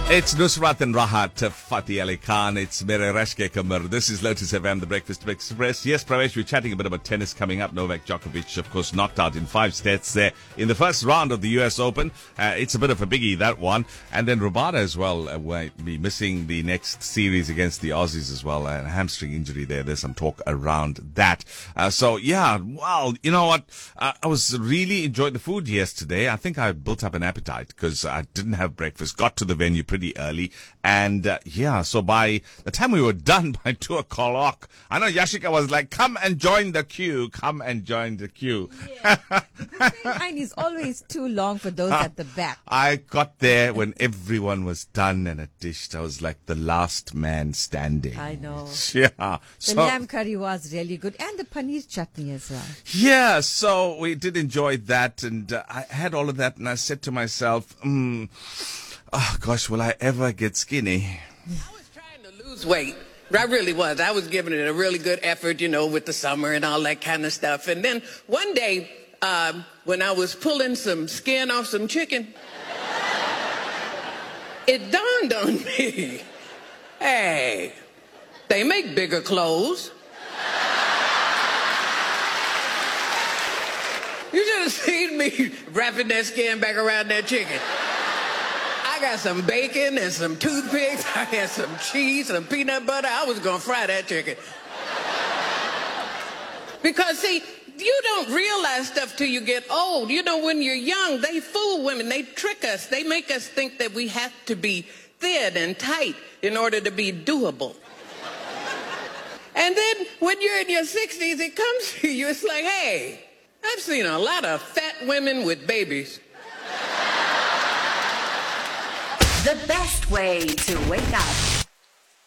It's Nusrat and Rahat, Fatih Ali Khan. It's Mere Rashke Kamar. This is Lotus FM, the Breakfast Express. Yes, Pravesh, we're chatting a bit about tennis coming up. Novak Djokovic, of course, knocked out in 5 sets there in the first round of the US Open. It's a bit of a biggie, that one. And then Rabada as well will be missing the next series against the Aussies as well. A hamstring injury there. There's some talk around that. Well, you know what? I was really enjoyed the food yesterday. I think I built up an appetite because I didn't have breakfast. Got to the venue pretty early, and so by the time we were done by 2 o'clock, I know Yashika was like, come and join the queue. Yeah. The line is always too long for those at the back. I got there when everyone was done and had dished. I was like the last man standing. I know. Yeah. The lamb curry was really good, and the paneer chutney as well. Yeah, so we did enjoy that, and I had all of that, and I said to myself, oh gosh, will I ever get skinny? I was trying to lose weight. I really was. I was giving it a really good effort, with the summer and all that kind of stuff. And then one day, when I was pulling some skin off some chicken, it dawned on me, hey, they make bigger clothes. You should have seen me wrapping that skin back around that chicken. I got some bacon and some toothpicks. I had some cheese, some peanut butter. I was going to fry that chicken. Because, see, you don't realize stuff till you get old. When you're young, they fool women. They trick us. They make us think that we have to be thin and tight in order to be doable. And then when you're in your 60s, it comes to you. It's like, hey, I've seen a lot of fat women with babies. The best way to wake up.